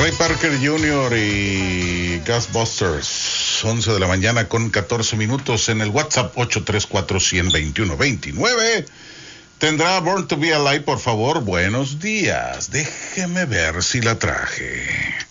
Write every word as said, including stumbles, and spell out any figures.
Ray Parker junior y Ghostbusters, once de la mañana con catorce minutos. En el WhatsApp ocho tres cuatro, uno cero dos uno, dos nueve. ¿Tendrá Born to Be Alive, por favor? Buenos días. Déjeme ver si la traje.